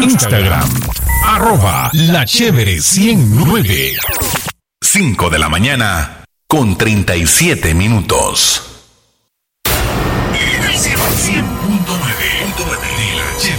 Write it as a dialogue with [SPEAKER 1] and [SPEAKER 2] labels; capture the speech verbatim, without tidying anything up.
[SPEAKER 1] Instagram, arroba La Chévere ciento nueve. cinco de la mañana con treinta y siete minutos. cien punto nueve de La Chévere.